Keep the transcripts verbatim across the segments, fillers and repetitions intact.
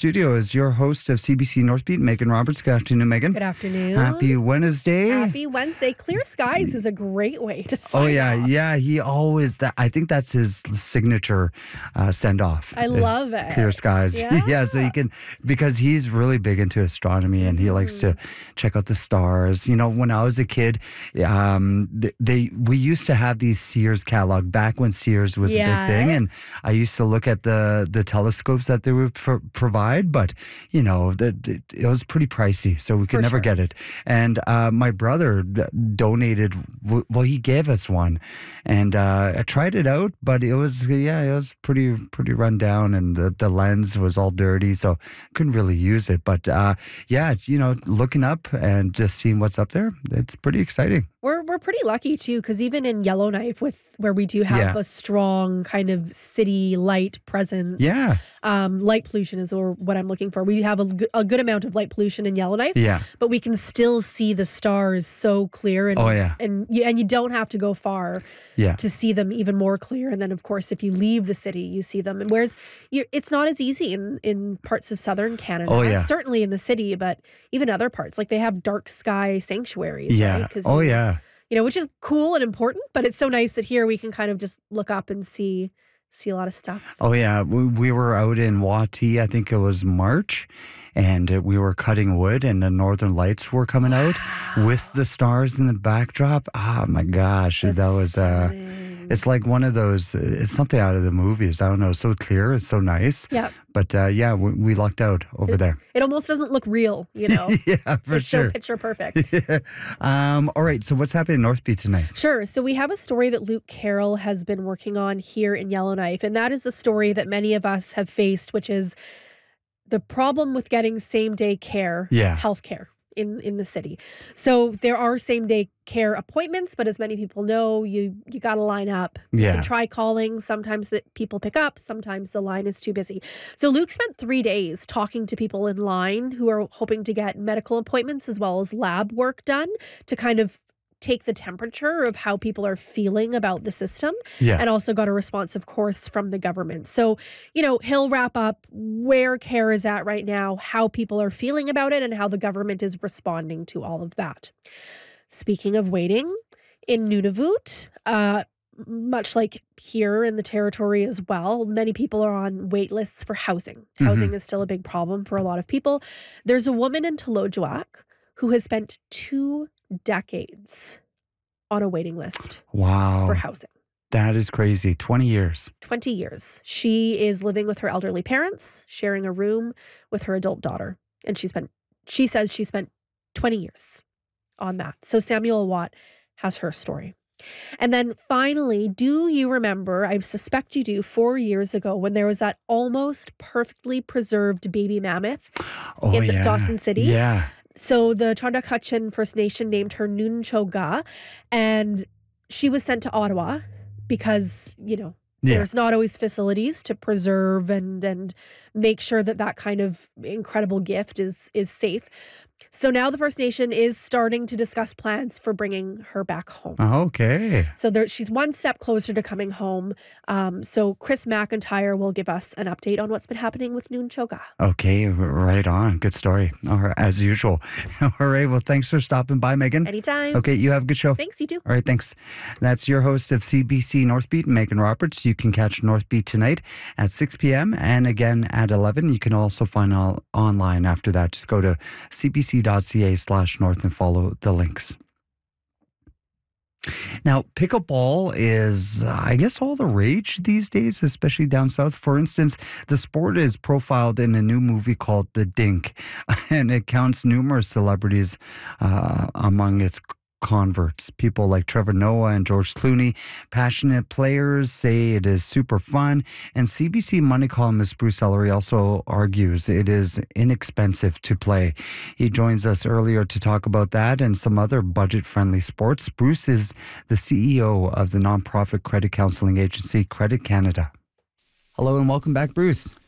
studio is your host of C B C Northbeat, Megan Roberts. Good afternoon, Megan. Good afternoon. Happy Wednesday. Happy Wednesday. Clear skies is a great way to sign Oh, yeah. off. Yeah. He always, that I think that's his signature uh, send off. I love it. Clear skies. Yeah. yeah. So you can, because he's really big into astronomy and he mm. likes to check out the stars. You know, when I was a kid, um, they, they we used to have these Sears catalog back when Sears was yes. a big thing. And I used to look at the, the telescopes that they would pro- provide, but, you know, the, the, it was pretty pricey. So we could For never sure. get it. And uh, my brother donated, well, he gave us one. And uh, I tried it out, but it was, yeah, it was pretty, pretty run down. And the, the lens was all dirty. So couldn't really use it. But uh, yeah, you know, looking up and just seeing what's up there, it's pretty exciting. We're we're pretty lucky too, because even in Yellowknife, with where we do have yeah. a strong kind of city light presence, yeah, um, light pollution is or what I'm looking for. We have a, a good amount of light pollution in Yellowknife, yeah, but we can still see the stars so clear, and oh yeah, and you, and you don't have to go far, yeah. to see them even more clear. And then of course, if you leave the city, you see them. And whereas you, it's not as easy in in parts of southern Canada, oh yeah, certainly in the city, but even other parts, like they have dark sky sanctuaries, yeah, right? oh you, yeah. You know, which is cool and important, but it's so nice that here we can kind of just look up and see see a lot of stuff. Oh, yeah. We, we were out in Wati, I think it was March, and we were cutting wood and the Northern Lights were coming out with the stars in the backdrop. Oh, my gosh. That's that was, uh, it's like one of those, it's something out of the movies. I don't know. It's so clear. It's so nice. Yeah. But uh, yeah, we, we lucked out over it, there. It almost doesn't look real, you know? yeah, for it's sure. so picture perfect. um, all right. So what's happening in Northbeat tonight? Sure. So we have a story that Luke Carroll has been working on here in Yellowknife. And that is a story that many of us have faced, which is the problem with getting same day care, yeah. health care. In, in the city. So there are same day care appointments, but as many people know, you you got to line up. You yeah. can try calling. Sometimes that people pick up. Sometimes the line is too busy. So Luke spent three days talking to people in line who are hoping to get medical appointments as well as lab work done to kind of take the temperature of how people are feeling about the system, yeah. and also got a response, of course, from the government. So, you know, he'll wrap up where care is at right now, how people are feeling about it, and how the government is responding to all of that. Speaking of waiting, in Nunavut, uh, much like here in the territory as well, many people are on wait lists for housing. Housing mm-hmm. is still a big problem for a lot of people. There's a woman in Talojoac who has spent two decades on a waiting list. Wow. For housing. That is crazy. twenty years. twenty years. She is living with her elderly parents, sharing a room with her adult daughter. And she spent, she says she spent twenty years on that. So Samuel Watt has her story. And then finally, do you remember, I suspect you do, four years ago when there was that almost perfectly preserved baby mammoth oh, in yeah. Dawson City? Yeah. So the Chondak Hutchin First Nation named her Nunchoga, and she was sent to Ottawa because, you know, yeah. there's not always facilities to preserve and and make sure that that kind of incredible gift is is safe. So now the First Nation is starting to discuss plans for bringing her back home. Okay. So there, she's one step closer to coming home. Um, so Chris McIntyre will give us an update on what's been happening with Nunchoga. Okay, right on. Good story. All right, as usual. All right, well, thanks for stopping by, Megan. Anytime. Okay, you have a good show. Thanks, you too. All right, thanks. That's your host of C B C Northbeat, Megan Roberts. You can catch Northbeat tonight at six p.m. and again at eleven. You can also find all online after that. Just go to C B C dot C A slash north and follow the links. Now, pickleball is, uh, I guess, all the rage these days, especially down south. For instance, the sport is profiled in a new movie called The Dink, and it counts numerous celebrities uh, among its converts. People like Trevor Noah and George Clooney. Passionate players say it is super fun. And C B C Money columnist Bruce Ellery also argues it is inexpensive to play. He joins us earlier to talk about that and some other budget-friendly sports. Bruce is the C E O of the nonprofit credit counseling agency Credit Canada. Hello and welcome back, Bruce.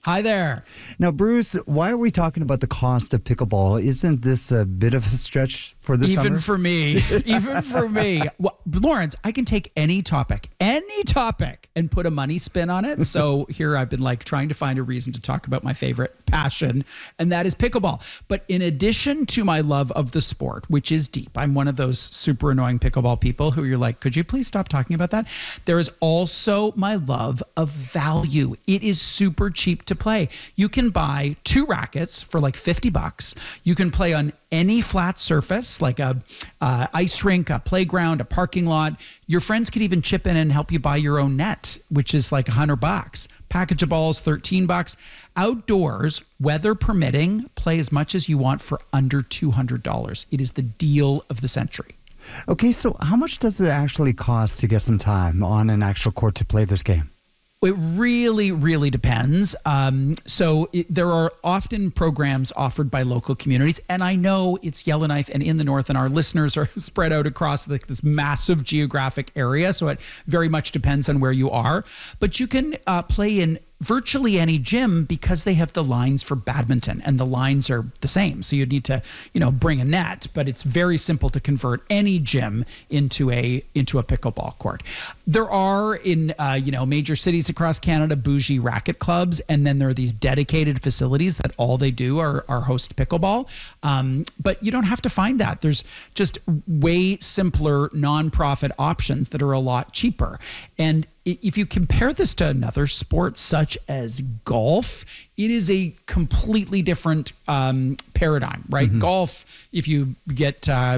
Hi there. Now, Bruce, why are we talking about the cost of pickleball? Isn't this a bit of a stretch for the Even summer? for me, even for me. Well, Lawrence, I can take any topic, any topic, and put a money spin on it. So here I've been like trying to find a reason to talk about my favorite passion, and that is pickleball. But in addition to my love of the sport, which is deep, I'm one of those super annoying pickleball people who you're like, could you please stop talking about that? There is also my love of value. It is super cheap to play. You can buy two rackets for like fifty bucks. You can play on any flat surface, like a uh, ice rink, a playground, a parking lot. Your friends could even chip in and help you buy your own net, which is like a hundred bucks. Package of balls, thirteen bucks. Outdoors, weather permitting, play as much as you want for under two hundred dollars. It is the deal of the century. Okay, so how much does it actually cost to get some time on an actual court to play this game? It really, really depends. Um, so it, there are often programs offered by local communities, and I know it's Yellowknife and in the north, and our listeners are spread out across like this massive geographic area, so it very much depends on where you are. But you can uh, play in virtually any gym because they have the lines for badminton, and the lines are the same. So you'd need to, you know, bring a net, but it's very simple to convert any gym into a into a pickleball court. There are in uh, you know major cities across Canada bougie racket clubs, and then there are these dedicated facilities that all they do are are host pickleball. Um, but you don't have to find that. There's just way simpler nonprofit options that are a lot cheaper. And if you compare this to another sport such as golf, it is a completely different um, paradigm, right? Mm-hmm. Golf, if you get uh,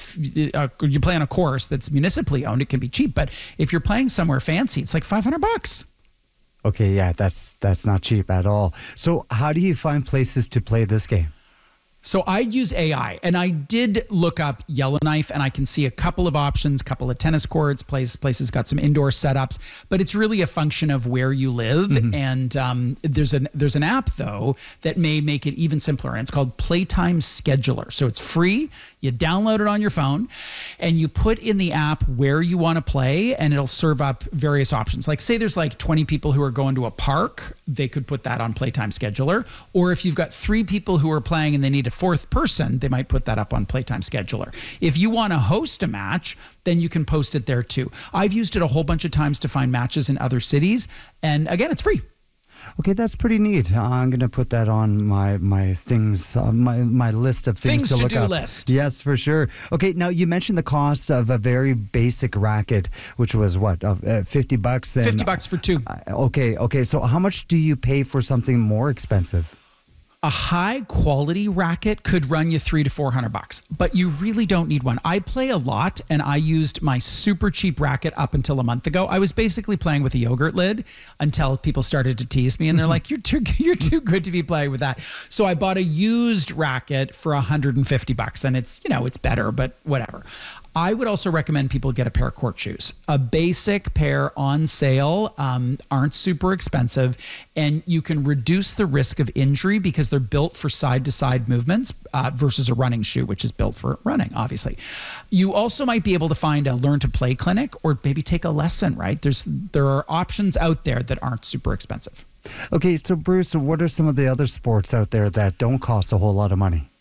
uh, you play on a course that's municipally owned, it can be cheap. But if you're playing somewhere fancy, it's like five hundred bucks. Okay, yeah, that's that's not cheap at all. So how do you find places to play this game? So I'd use A I, and I did look up Yellowknife, and I can see a couple of options, couple of tennis courts, places, places got some indoor setups, but it's really a function of where you live. Mm-hmm. And um, there's an there's an app though that may make it even simpler, and it's called Playtime Scheduler. So it's free. You download it on your phone, and you put in the app where you want to play, and it'll serve up various options. Like say there's like twenty people who are going to a park, they could put that on Playtime Scheduler. Or if you've got three people who are playing and they need a fourth person, they might put that up on Playtime Scheduler. If you want to host a match, then you can post it there too. I've used it a whole bunch of times to find matches in other cities. And again, it's free. Okay, that's pretty neat. I'm going to put that on my my things, uh, my my list of things, things to, to look do up. List. Yes, for sure. Okay, now you mentioned the cost of a very basic racket, which was what, uh, fifty bucks. And, fifty bucks for two. Uh, okay, okay. So how much do you pay for something more expensive? A high quality racket could run you three to four hundred bucks, but you really don't need one. I play a lot, and I used my super cheap racket up until a month ago. I was basically playing with a yogurt lid until people started to tease me, and they're like, "You're too, you're too good to be playing with that." So I bought a used racket for one hundred fifty bucks, and it's you know it's better, but whatever. I would also recommend people get a pair of court shoes. A basic pair on sale um, aren't super expensive, and you can reduce the risk of injury because they're built for side-to-side movements uh, versus a running shoe, which is built for running, obviously. You also might be able to find a learn-to-play clinic or maybe take a lesson, right? There's There are options out there that aren't super expensive. Okay, so Bruce, what are some of the other sports out there that don't cost a whole lot of money?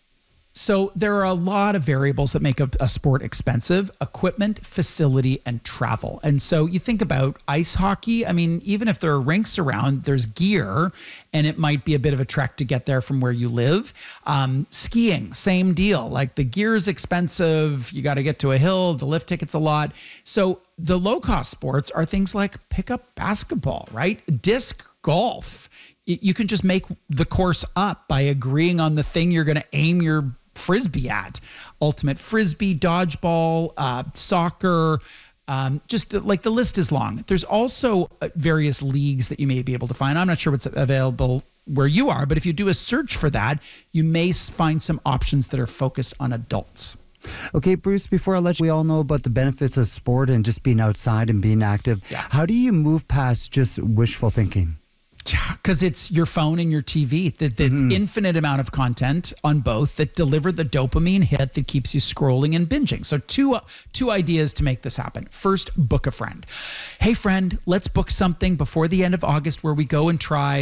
So there are a lot of variables that make a, a sport expensive: equipment, facility, and travel. And so you think about ice hockey. I mean, even if there are rinks around, there's gear, and it might be a bit of a trek to get there from where you live. Um, skiing, same deal. Like the gear is expensive. You got to get to a hill. The lift ticket's a lot. So the low-cost sports are things like pickup basketball, right? Disc golf. You can just make the course up by agreeing on the thing you're going to aim your frisbee at. Ultimate frisbee, dodgeball, uh, soccer, um, just like the list is long. There's also various leagues that you may be able to find. I'm not sure what's available where you are, but if you do a search for that, you may find some options that are focused on adults. Okay, Bruce, before I let you, we all know about the benefits of sport and just being outside and being active. Yeah. How do you move past just wishful thinking? Because it's your phone and your T V, the, the mm-hmm. infinite amount of content on both that deliver the dopamine hit that keeps you scrolling and binging. So two uh, two ideas to make this happen. First, book a friend. Hey, friend, let's book something before the end of August where we go and try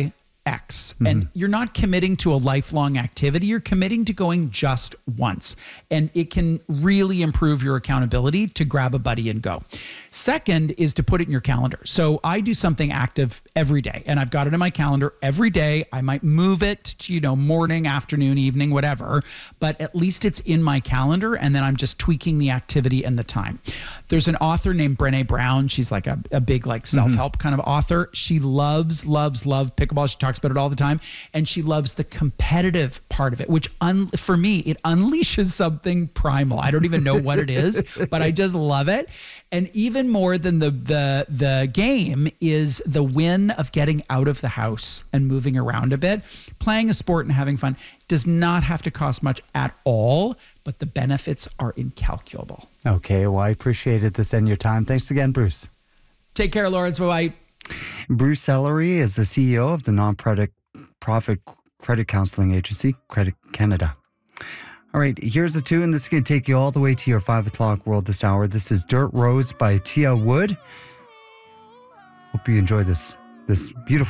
X. Mm-hmm. And you're not committing to a lifelong activity. You're committing to going just once. And it can really improve your accountability to grab a buddy and go. Second is to put it in your calendar. So I do something active every day, and I've got it in my calendar every day. I might move it to, you know, morning, afternoon, evening, whatever, but at least it's in my calendar, and then I'm just tweaking the activity and the time. There's an author named Brené Brown. She's like a, a big like self-help mm-hmm. kind of author. She loves, loves, loves pickleball. She talks about it all the time, and she loves the competitive part of it, which un- for me, it unleashes something primal. I don't even know what it is, but I just love it. And even more than the the the game is the win of getting out of the house and moving around a bit. Playing a sport and having fun does not have to cost much at all, but the benefits are incalculable. Okay, well, I appreciated this and your time. Thanks again, Bruce. Take care, Lawrence. Bye-bye. Bruce Ellery is the C E O of the non-profit credit counseling agency, Credit Canada. All right, here's a tune that's going to take you all the way to your five o'clock world this hour. This is Dirt Roads by Tia Wood. Hope you enjoy this, this beautiful